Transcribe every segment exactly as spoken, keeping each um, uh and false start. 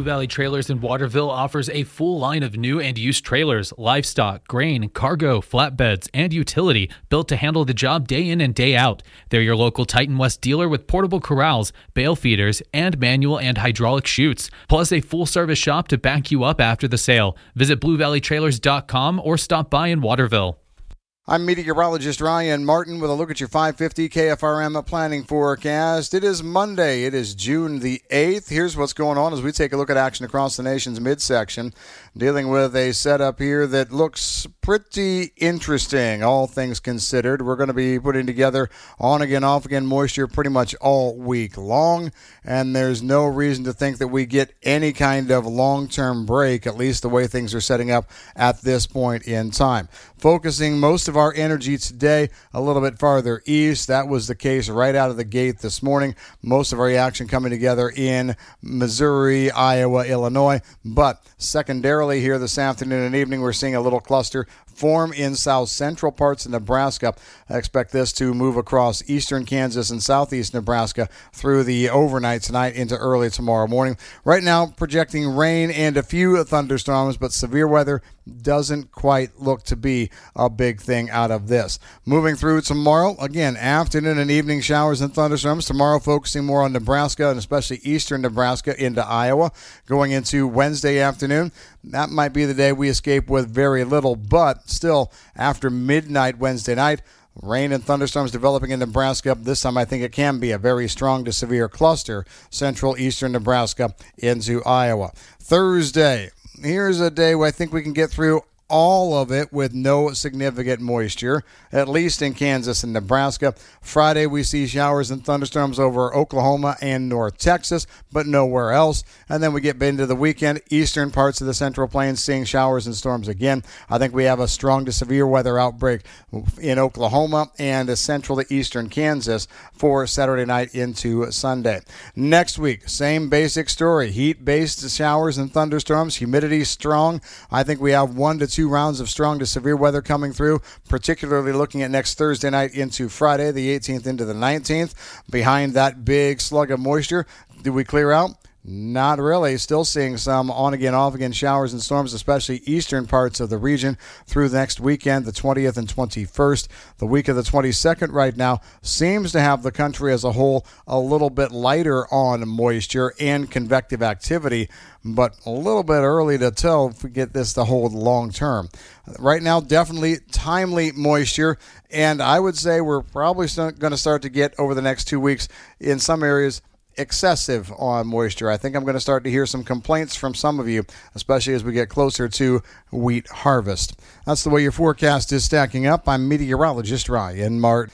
Valley Trailers in Waterville offers a full line of new and used trailers, livestock, grain, cargo, flatbeds, and utility built to handle the job day in and day out. They're your local Titan West dealer with portable corrals, bale feeders, and manual and hydraulic chutes, plus a full-service shop to back you up after the sale. Visit blue valley trailers dot com or stop by in Waterville. I'm meteorologist Ryan Martin with a look at your five fifty K F R M planning forecast. It is Monday. It is June the eighth. Here's what's going on as we take a look at action across the nation's midsection. Dealing with a setup here that looks pretty interesting, all things considered. We're going to be putting together on-again, off-again moisture pretty much all week long, and there's no reason to think that we get any kind of long-term break, at least the way things are setting up at this point in time. Focusing most of our energy today a little bit farther east. That was the case right out of the gate this morning. Most of our action coming together in Missouri, Iowa, Illinois. But secondarily here this afternoon and evening, we're seeing a little cluster form in south central parts of Nebraska. I expect this to move across eastern Kansas and southeast Nebraska through the overnight tonight into early tomorrow morning. Right now, projecting rain and a few thunderstorms, but severe weather doesn't quite look to be a big thing out of this. Moving through tomorrow, again, afternoon and evening showers and thunderstorms. Tomorrow focusing more on Nebraska and especially eastern Nebraska into Iowa. Going into Wednesday afternoon, that might be the day we escape with very little, but still after midnight Wednesday night, rain and thunderstorms developing in Nebraska. This time I think it can be a very strong to severe cluster, central eastern Nebraska into Iowa. Thursday, here's a day where I think we can get through all of it with no significant moisture, at least in Kansas and Nebraska. Friday, we see showers and thunderstorms over Oklahoma and North Texas, but nowhere else. And then we get into the weekend, eastern parts of the Central Plains seeing showers and storms again. I think we have a strong to severe weather outbreak in Oklahoma and central to eastern Kansas for Saturday night into Sunday. Next week, same basic story. Heat-based showers and thunderstorms, humidity strong. I think we have one to two Two rounds of strong to severe weather coming through, particularly looking at next Thursday night into Friday, the eighteenth into the nineteenth. Behind that big slug of moisture, do we clear out? Not really. Still seeing some on-again, off-again showers and storms, especially eastern parts of the region through the next weekend, the twentieth and twenty-first. The week of the twenty-second right now seems to have the country as a whole a little bit lighter on moisture and convective activity, but a little bit early to tell if we get this to hold long term. Right now, definitely timely moisture, and I would say we're probably going to start to get over the next two weeks in some areas excessive on moisture. I think I'm going to start to hear some complaints from some of you, especially as we get closer to wheat harvest. That's the way your forecast is stacking up. I'm meteorologist Ryan Martin.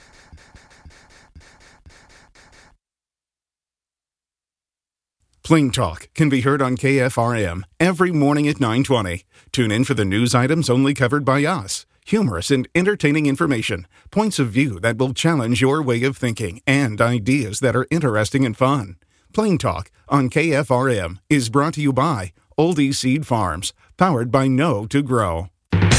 Plain Talk can be heard on K F R M every morning at nine twenty. Tune in for the news items only covered by us. Humorous and entertaining information, points of view that will challenge your way of thinking, and ideas that are interesting and fun. Plain Talk on K F R M is brought to you by Oldie Seed Farms, powered by Know to Grow.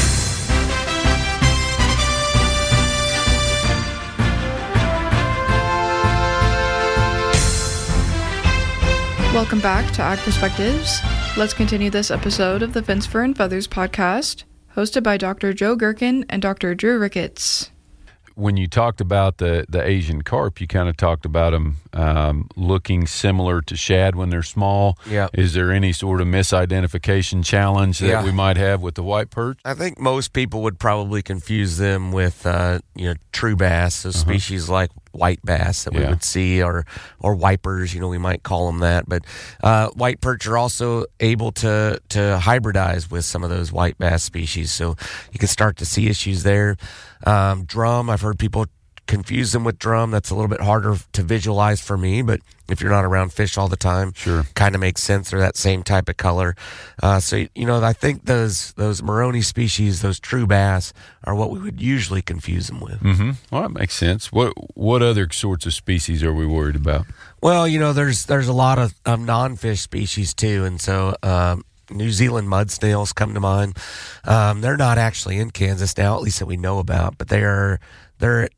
Welcome back to Ag Perspectives. Let's continue this episode of the Fence Fur and Feathers podcast, hosted by Doctor Joe Gerken and Doctor Drew Ricketts. When you talked about the, the Asian carp, you kind of talked about them um, looking similar to shad when they're small. Yeah. Is there any sort of misidentification challenge that Yeah. we might have with the white perch? I think most people would probably confuse them with, uh, you know, true bass, so Uh-huh. species like white bass that we Yeah. would see, or or wipers, you know, we might call them that. But uh, white perch are also able to to hybridize with some of those white bass species, so you can start to see issues there. Um, drum, I've heard people confuse them with drum. That's a little bit harder to visualize for me, but if you're not around fish all the time, Sure. kind of makes sense. They're that same type of color. Uh, so, you know, I think those those Moroni species, those true bass, are what we would usually confuse them with. Mm-hmm. Well, that makes sense. What what other sorts of species are we worried about? Well, you know, there's there's a lot of um, non-fish species too, and so um, New Zealand mud snails come to mind. Um, they're not actually in Kansas now, at least that we know about, but they are they're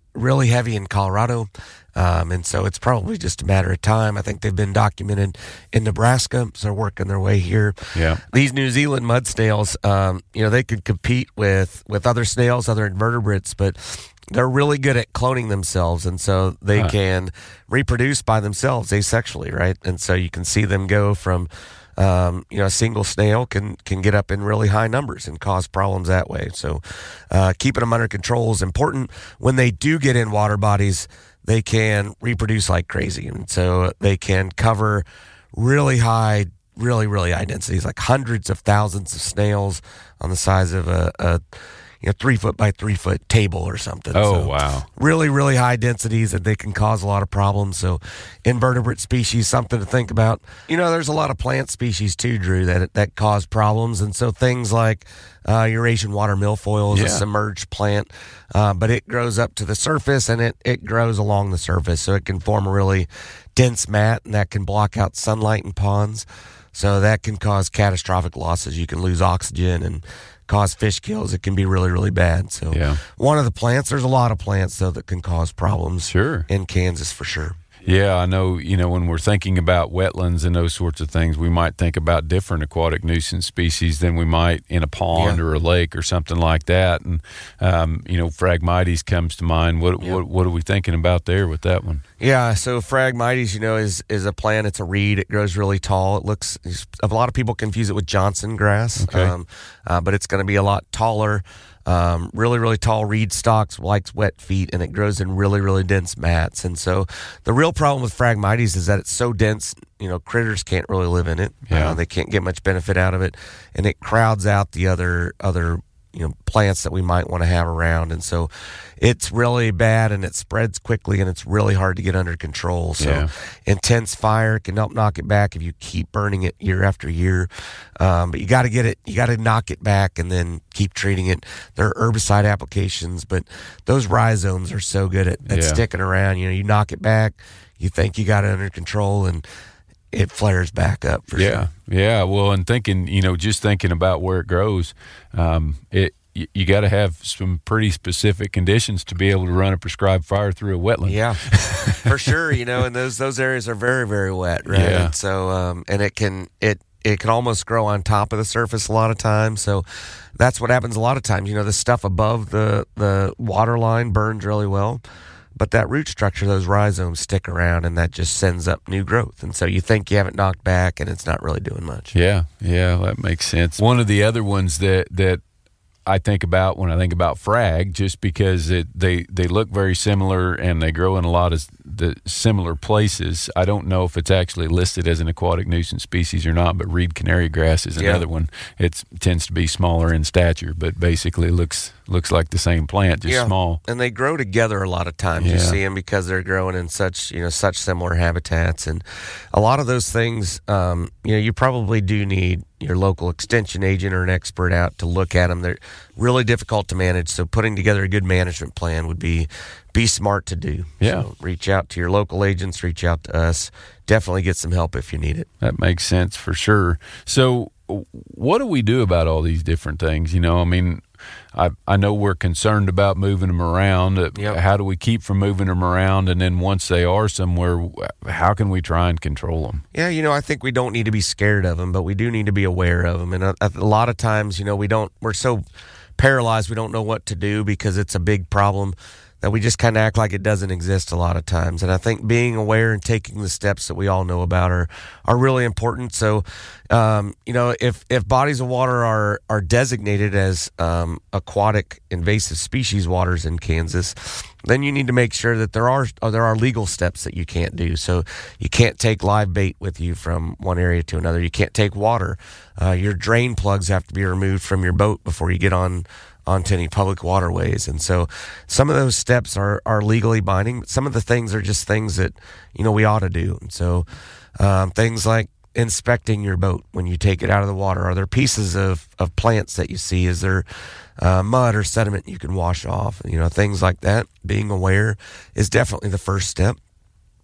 really heavy in Colorado. Um, and so it's probably just a matter of time. I think they've been documented in Nebraska, so they're working their way here. Yeah. These New Zealand mud snails, um, you know, they could compete with, with other snails, other invertebrates, but they're really good at cloning themselves, and so they Huh. can reproduce by themselves asexually, right? And so you can see them go from, um, you know, a single snail can can get up in really high numbers and cause problems that way. So uh, keeping them under control is important. When they do get in water bodies, they can reproduce like crazy, and so they can cover really high, really, really high densities, like hundreds of thousands of snails on the size of a, a you know, three foot by three foot table or something. Oh, So wow. really, really high densities, and they can cause a lot of problems. So invertebrate species, something to think about. You know, there's a lot of plant species too, Drew, that that cause problems. And so things like uh, Eurasian water milfoil is Yeah. a submerged plant, uh, but it grows up to the surface, and it, it grows along the surface. So it can form a really dense mat, and that can block out sunlight in ponds. So that can cause catastrophic losses. You can lose oxygen and cause fish kills. It can be really, really bad. So Yeah. one of the plants, there's a lot of plants, though, that can cause problems Sure. in Kansas for sure. Yeah, I know, you know, when we're thinking about wetlands and those sorts of things, we might think about different aquatic nuisance species than we might in a pond Yeah. or a lake or something like that. And, um, you know, Phragmites comes to mind. What, Yeah. what what are we thinking about there with that one? Yeah, so Phragmites, you know, is is a plant. It's a reed. It grows really tall. It looks, a lot of people confuse it with Johnson grass, Okay. um, uh, but it's going to be a lot taller. Um, really, really tall reed stalks, likes wet feet, and it grows in really, really dense mats. And so the real problem with Phragmites is that it's so dense, you know, critters can't really live in it. Yeah. Uh, they can't get much benefit out of it, and it crowds out the other other you know plants that we might want to have around. And so it's really bad, and it spreads quickly, and it's really hard to get under control. So Yeah. intense fire can help knock it back if you keep burning it year after year. Um, but you got to get it, you got to knock it back and then keep treating it. There are herbicide applications, but those rhizomes are so good at, at Yeah. sticking around. You know, you knock it back, you think you got it under control, and it flares back up for yeah, sure. yeah. Well, and thinking, you know, just thinking about where it grows, um, it you, you got to have some pretty specific conditions to be able to run a prescribed fire through a wetland. Yeah, for sure. You know, and those those areas are very, very wet, right? Yeah. And so, um, and it can it it can almost grow on top of the surface a lot of times. So that's what happens a lot of times. You know, the stuff above the the water line burns really well, but that root structure, those rhizomes stick around, and that just sends up new growth. And so you think you have it knocked back, and it's not really doing much. Yeah, yeah, that makes sense. One of the other ones that that I think about when I think about frag, just because it they they look very similar and they grow in a lot of the similar places. I don't know if it's actually listed as an aquatic nuisance species or not, but reed canary grass is Yeah. another one. It tends to be smaller in stature, but basically looks looks like the same plant, just Yeah. small. And they grow together a lot of times. You Yeah. see them because they're growing in such, you know, such similar habitats. And a lot of those things, um, you know, you probably do need your local extension agent or an expert out to look at them. They're really difficult to manage. So putting together a good management plan would be be smart to do. Yeah. So reach out to your local agents, reach out to us. Definitely get some help if you need it. That makes sense for sure. So, what do we do about all these different things? You know, I mean, I I know we're concerned about moving them around. Uh, Yep. How do we keep from moving them around? And then once they are somewhere, how can we try and control them? Yeah, you know, I think we don't need to be scared of them, but we do need to be aware of them. And a, a lot of times, you know, we don't, we're so paralyzed, we don't know what to do because it's a big problem that we just kind of act like it doesn't exist a lot of times. And I think being aware and taking the steps that we all know about are are really important. So, um, you know, if if bodies of water are are designated as um, aquatic invasive species waters in Kansas, then you need to make sure that there are there are legal steps that you can't do. So you can't take live bait with you from one area to another. You can't take water. Uh, your drain plugs have to be removed from your boat before you get on onto any public waterways. And so some of those steps are, are legally binding. Some of the things are just things that, you know, we ought to do. And so um, things like inspecting your boat when you take it out of the water. Are there pieces of, of plants that you see? Is there uh, mud or sediment you can wash off? You know, things like that. Being aware is definitely the first step.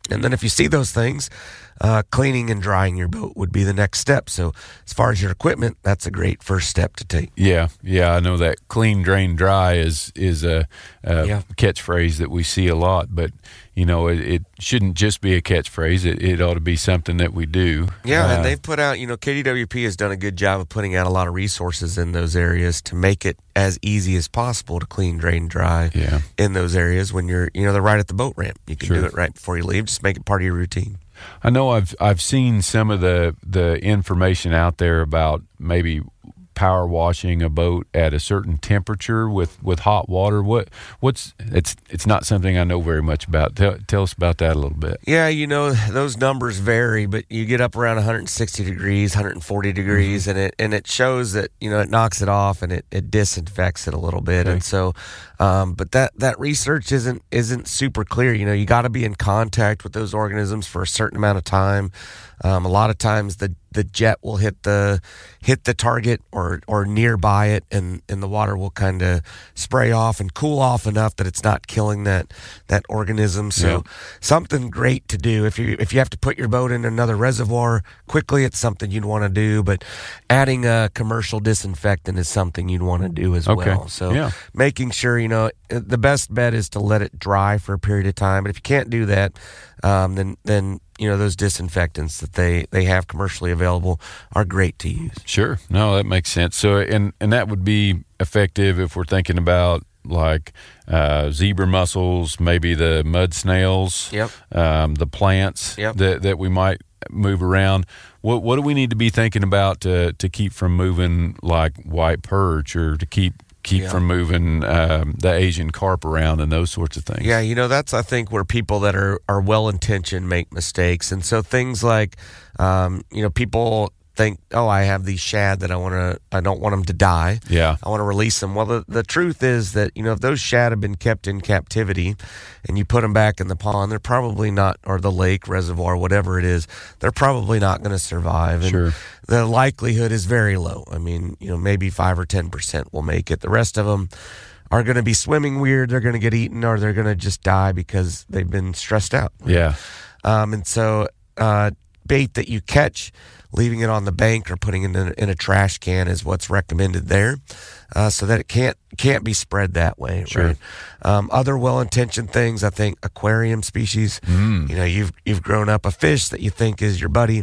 And then if you see those things, uh, cleaning and drying your boat would be the next step. So as far as your equipment, that's a great first step to take. Yeah, yeah, I know that clean, drain, dry is is a, a Yeah. catchphrase that we see a lot, but you know, it, it shouldn't just be a catchphrase. It, it ought to be something that we do. Yeah, Uh, and they've put out, you know, K D W P has done a good job of putting out a lot of resources in those areas to make it as easy as possible to clean, drain, dry Yeah. in those areas when you're, you know, they're right at the boat ramp. You can Sure. do it right before you leave. Just make it part of your routine. I know I've I've seen some of the the information out there about maybe power washing a boat at a certain temperature with, with hot water. What what's it's it's not something I know very much about. Tell, tell us about that a little bit. Yeah, you know, those numbers vary, but you get up around one hundred sixty degrees, one hundred forty degrees, mm-hmm. and it and it shows that, you know, it knocks it off and it, it disinfects it a little bit. Okay. And so, um, but that, that research isn't isn't super clear. You know, you got to be in contact with those organisms for a certain amount of time. Um, a lot of times the the jet will hit the hit the target or or nearby it, and, and the water will kind of spray off and cool off enough that it's not killing that that organism. So Yeah. something great to do if you if you have to put your boat in another reservoir quickly, it's something you'd want to do. But adding a commercial disinfectant is something you'd want to do as Okay. well. So Yeah. making sure, you know, the best bet is to let it dry for a period of time. But if you can't do that, um, then then you know, those disinfectants that they, they have commercially available are great to use. Sure. No, that makes sense. So, and and that would be effective if we're thinking about like uh, zebra mussels, maybe the mud snails, Yep. um, the plants Yep. that that we might move around. What what do we need to be thinking about to to keep from moving like white perch, or to keep keep Yeah. from moving um, the Asian carp around and those sorts of things? Yeah, you know, that's, I think, where people that are, are well-intentioned make mistakes. And so things like, um, you know, people think, oh, I have these shad that I want to, I don't want them to die. Yeah. I want to release them. Well, the, the truth is that, you know, if those shad have been kept in captivity and you put them back in the pond, they're probably not, or the lake, reservoir, whatever it is, they're probably not going to survive. And Sure. the likelihood is very low. I mean, you know, maybe five or ten percent will make it. The rest of them are going to be swimming weird. They're going to get eaten, or they're going to just die because they've been stressed out. Yeah. Um, and so uh, bait that you catch, leaving it on the bank or putting it in a, in a trash can is what's recommended there, uh, so that it can't can't be spread that way. Sure. Right? Um, other well-intentioned things, I think, aquarium species. Mm. You know, you've you've grown up a fish that you think is your buddy.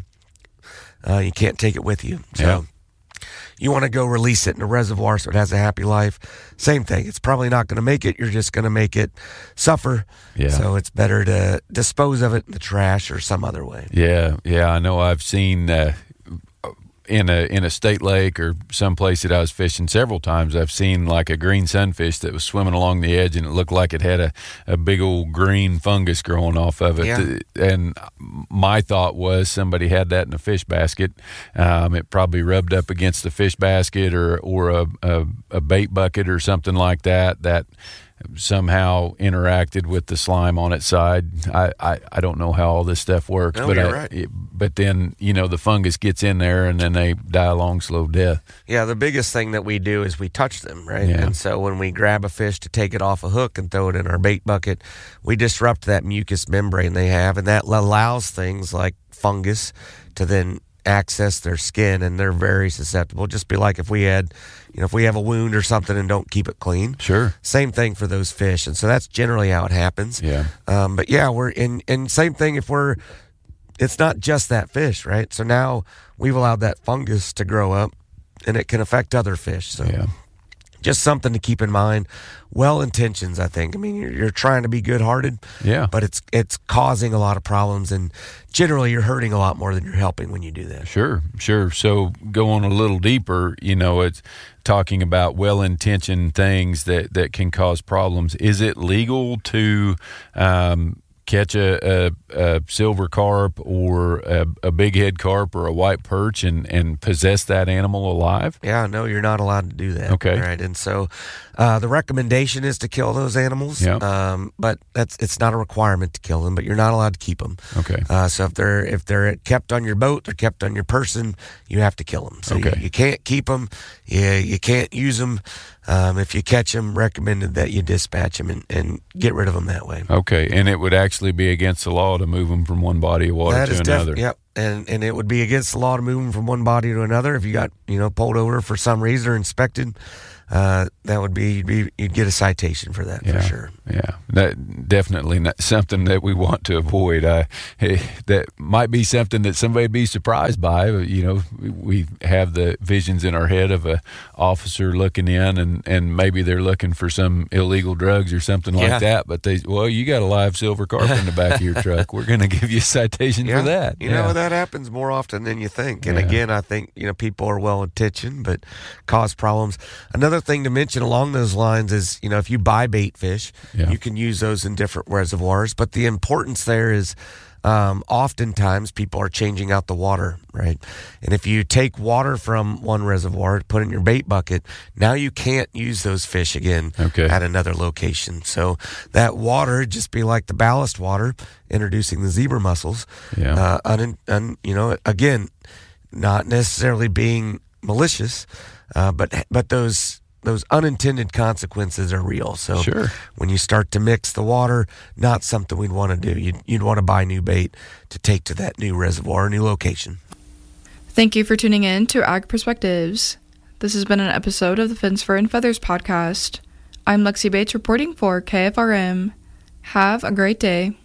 Uh, you can't take it with you. So Yeah. you want to go release it in a reservoir so it has a happy life. Same thing. It's probably not going to make it. You're just going to make it suffer. Yeah. So it's better to dispose of it in the trash or some other way. Yeah, yeah, I know. I've seen uh, in a in a state lake or someplace that I was fishing several times. I've seen like a green sunfish that was swimming along the edge, and it looked like it had a, a big old green fungus growing off of it. Yeah. And my thought was somebody had that in a fish basket. Um, it probably rubbed up against the fish basket or or a, a, a bait bucket or something like that. That somehow interacted with the slime on its side. I, I, I don't know how all this stuff works, No, but you're I, right. it, but then you know the fungus gets in there and then they die a long slow death. Yeah, the biggest thing that we do is we touch them, right? Yeah. And so when we grab a fish to take it off a hook and throw it in our bait bucket, we disrupt that mucous membrane they have, and that allows things like fungus to then access their skin, and they're very susceptible. Just be like if we had, you know, if we have a wound or something and don't keep it clean. Sure. Same thing for those fish, and so that's generally how it happens. Yeah. Um, but yeah, we're in, and same thing if we're, it's not just that fish, right? So now we've allowed that fungus to grow up, and it can affect other fish. So Yeah. just something to keep in mind. Well intentions, I think. I mean, you're, you're trying to be good-hearted, Yeah. but it's it's causing a lot of problems, and generally you're hurting a lot more than you're helping when you do that. Sure, sure. So going a little deeper, you know, it's talking about well-intentioned things that, that can cause problems. Is it legal to um, catch a, a, a silver carp or a, a big head carp or a white perch and, and possess that animal alive? Yeah, no, you're not allowed to do that. Okay. Right. And so Uh, the recommendation is to kill those animals, Yeah. um, but that's it's not a requirement to kill them. But you're not allowed to keep them. Okay. Uh, so if they're if they're kept on your boat, they're kept on your person, you have to kill them. So Okay. you, you can't keep them. You you can't use them. Um, if you catch them, recommended that you dispatch them and, and get rid of them that way. Okay, and it would actually be against the law to move them from one body of water That to is another. def- yep. And and it would be against the law to move them from one body to another. If you got you know pulled over for some reason or inspected, uh, that would be you'd, be you'd get a citation for that Yeah, for sure. yeah, that definitely not something that we want to avoid. I, that might be something that somebody would be surprised by. You know, we have the visions in our head of a officer looking in, and, and maybe they're looking for some illegal drugs or something like Yeah. that. But they, well, you got a live silver carp in the back of your truck. We're going to give you a citation Yeah, for that. You yeah. know, that happens more often than you think. And Yeah. again, I think, you know, people are well intentioned, but cause problems. Another thing to mention along those lines is, you know, if you buy bait fish, Yeah. you can use those in different reservoirs. But the importance there is um, oftentimes people are changing out the water, right? And if you take water from one reservoir, put it in your bait bucket, now you can't use those fish again Okay. at another location. So that water would just be like the ballast water, introducing the zebra mussels. Yeah. Uh, un, un, you know, again, not necessarily being malicious, uh, but but those those unintended consequences are real. So Sure. when you start to mix the water, not something we'd want to do. You'd, you'd want to buy new bait to take to that new reservoir, new location. Thank you for tuning in to Ag Perspectives. This has been an episode of the Fins, Fur, and Feathers podcast. I'm Lexi Bates reporting for K F R M. Have a great day.